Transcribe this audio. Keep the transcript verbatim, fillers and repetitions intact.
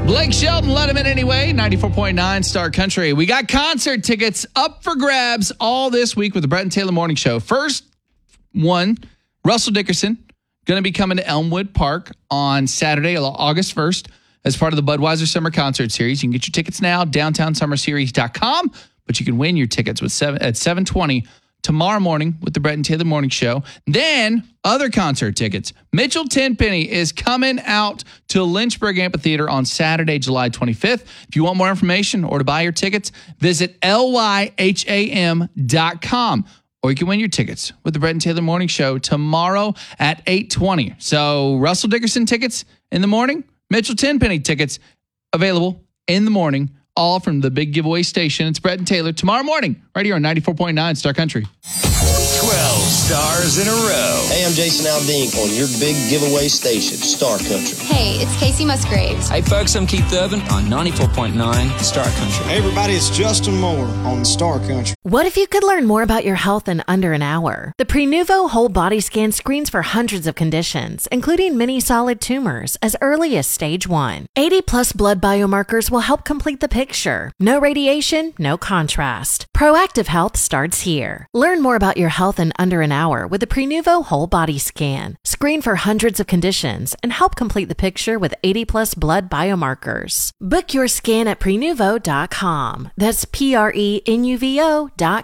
Blake Shelton, let him in anyway. ninety-four point nine Star Country. We got concert tickets up for grabs all this week with the Brett and Taylor Morning Show. First one, Russell Dickerson, going to be coming to Elmwood Park on Saturday, August first, as part of the Budweiser Summer Concert Series. You can get your tickets now, downtown summer series dot com, but you can win your tickets with seven, at seven twenty tomorrow morning with the Brett and Taylor Morning Show. Then other concert tickets. Mitchell Tenpenny is coming out to Lynchburg Amphitheater on Saturday, July twenty-fifth. If you want more information or to buy your tickets, visit L Y H A M dot com. Or you can win your tickets with the Brett and Taylor Morning Show tomorrow at eight twenty. So Russell Dickerson tickets in the morning, Mitchell Tenpenny tickets available in the morning, all from the big giveaway station. It's Brett and Taylor tomorrow morning, right here on ninety-four point nine Star Country. twelve stars in a row. Hey, I'm Jason Aldean on your big giveaway station, Star Country. Hey, it's Casey Musgraves. Hey, folks, I'm Keith Urban on ninety-four point nine Star Country. Hey, everybody, it's Justin Moore on Star Country. What if you could learn more about your health in under an hour? The Prenuvo Whole Body Scan screens for hundreds of conditions, including many solid tumors, as early as stage one. eighty plus blood biomarkers will help complete the picture. No radiation, no contrast. Proactive health starts here. Learn more about your health in under an hour with the Prenuvo Whole Body Scan. Screen for hundreds of conditions and help complete the picture with eighty plus blood biomarkers. Book your scan at prenuvo dot com. That's P R E N U V O dot